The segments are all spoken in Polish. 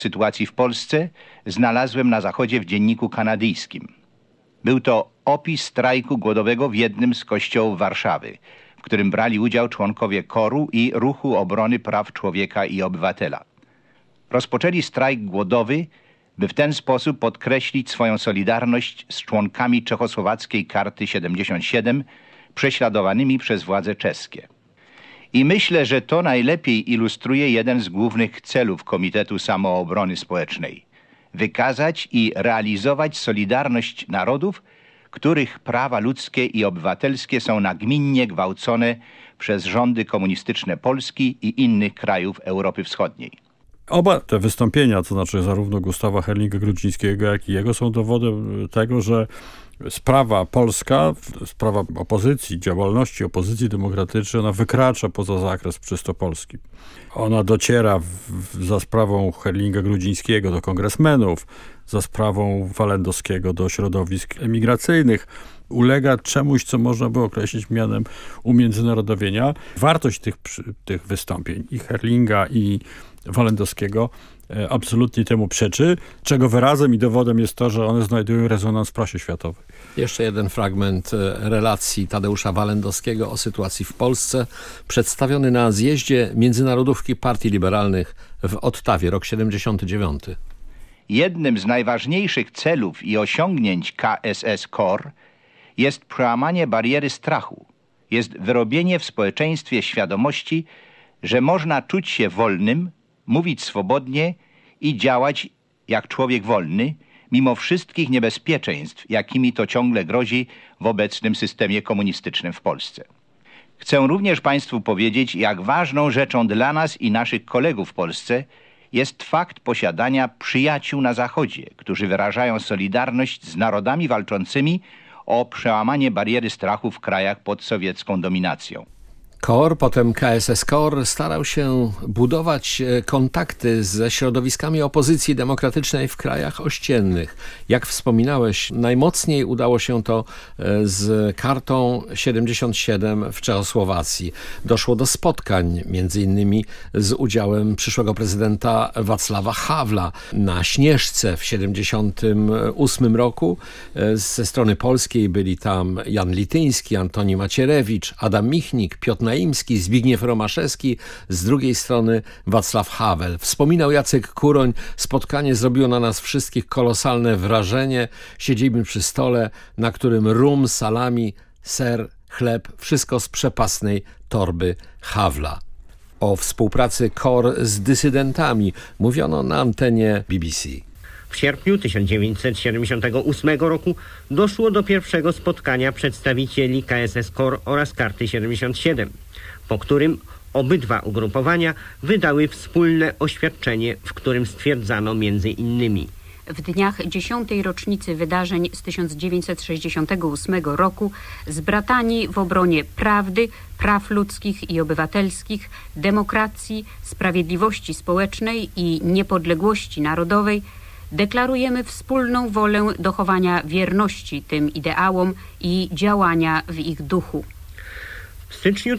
sytuacji w Polsce znalazłem na zachodzie w dzienniku kanadyjskim. Był to opis strajku głodowego w jednym z kościołów Warszawy, w którym brali udział członkowie KOR-u i Ruchu Obrony Praw Człowieka i Obywatela. Rozpoczęli strajk głodowy, by w ten sposób podkreślić swoją solidarność z członkami czechosłowackiej Karty 77 prześladowanymi przez władze czeskie. I myślę, że to najlepiej ilustruje jeden z głównych celów Komitetu Samoobrony Społecznej – wykazać i realizować solidarność narodów, których prawa ludzkie i obywatelskie są nagminnie gwałcone przez rządy komunistyczne Polski i innych krajów Europy Wschodniej. Oba te wystąpienia, to znaczy zarówno Gustawa Herlinga-Grudzińskiego, jak i jego, są dowodem tego, że sprawa polska, sprawa opozycji, działalności opozycji demokratycznej, ona wykracza poza zakres czysto polski. Ona dociera za sprawą Herlinga-Grudzińskiego do kongresmenów, za sprawą Walendowskiego do środowisk emigracyjnych. Ulega czemuś, co można by określić mianem umiędzynarodowienia. Wartość tych wystąpień i Herlinga, i Walendowskiego absolutnie temu przeczy, czego wyrazem i dowodem jest to, że one znajdują rezonans w prasie światowej. Jeszcze jeden fragment relacji Tadeusza Walendowskiego o sytuacji w Polsce, przedstawiony na zjeździe Międzynarodówki Partii Liberalnych w Ottawie, rok 79. Jednym z najważniejszych celów i osiągnięć KSS-KOR jest przełamanie bariery strachu, jest wyrobienie w społeczeństwie świadomości, że można czuć się wolnym, mówić swobodnie i działać jak człowiek wolny, mimo wszystkich niebezpieczeństw, jakimi to ciągle grozi w obecnym systemie komunistycznym w Polsce. Chcę również Państwu powiedzieć, jak ważną rzeczą dla nas i naszych kolegów w Polsce jest fakt posiadania przyjaciół na Zachodzie, którzy wyrażają solidarność z narodami walczącymi o przełamanie bariery strachu w krajach pod sowiecką dominacją. KOR, potem KSS-KOR, starał się budować kontakty ze środowiskami opozycji demokratycznej w krajach ościennych. Jak wspominałeś, najmocniej udało się to z Kartą 77 w Czechosłowacji. Doszło do spotkań, między innymi z udziałem przyszłego prezydenta Wacława Havla na Śnieżce w 78 roku. Ze strony polskiej byli tam Jan Lityński, Antoni Macierewicz, Adam Michnik, Piotr Naimski, Zbigniew Romaszewski, z drugiej strony Wacław Havel. Wspominał Jacek Kuroń, spotkanie zrobiło na nas wszystkich kolosalne wrażenie. Siedzimy przy stole, na którym rum, salami, ser, chleb, wszystko z przepasnej torby Havla. O współpracy KOR z dysydentami mówiono na antenie BBC. W sierpniu 1978 roku doszło do pierwszego spotkania przedstawicieli KSS-KOR oraz Karty 77, po którym obydwa ugrupowania wydały wspólne oświadczenie, w którym stwierdzano między innymi: w dniach 10. rocznicy wydarzeń z 1968 roku zbratani w obronie prawdy, praw ludzkich i obywatelskich, demokracji, sprawiedliwości społecznej i niepodległości narodowej deklarujemy wspólną wolę dochowania wierności tym ideałom i działania w ich duchu. W styczniu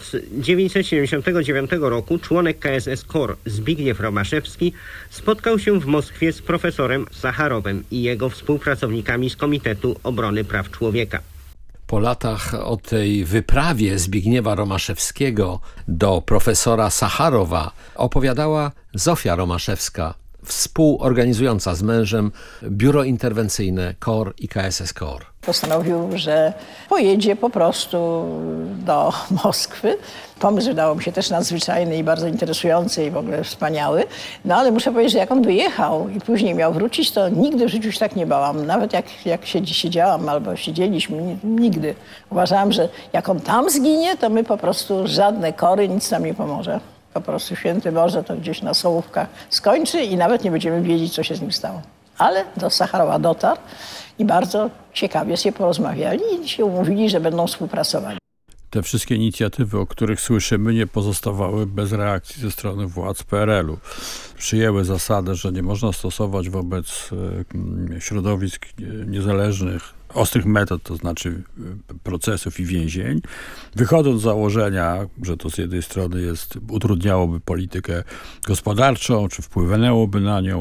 1979 roku członek KSS-KOR Zbigniew Romaszewski spotkał się w Moskwie z profesorem Sacharowem i jego współpracownikami z Komitetu Obrony Praw Człowieka. Po latach o tej wyprawie Zbigniewa Romaszewskiego do profesora Sacharowa opowiadała Zofia Romaszewska, współorganizująca z mężem biuro interwencyjne KOR i KSS-KOR. Postanowił, że pojedzie po prostu do Moskwy. Pomysł wydawał mi się też nadzwyczajny i bardzo interesujący i w ogóle wspaniały. No ale muszę powiedzieć, że jak on wyjechał i później miał wrócić, to nigdy w życiu się tak nie bałam. Nawet jak siedziałam albo siedzieliśmy, nigdy. Uważałam, że jak on tam zginie, to my po prostu żadne KOR-y, nic nam nie pomoże. Po prostu święty Boże to gdzieś na Sołówkach skończy i nawet nie będziemy wiedzieć, co się z nim stało. Ale do Sacharowa dotarł i bardzo ciekawie się porozmawiali i się umówili, że będą współpracowali. Te wszystkie inicjatywy, o których słyszymy, nie pozostawały bez reakcji ze strony władz PRL-u. Przyjęły zasadę, że nie można stosować wobec środowisk niezależnych, ostrych metod, to znaczy procesów i więzień, wychodząc z założenia, że to z jednej strony utrudniałoby politykę gospodarczą, czy wpłynęłoby na nią,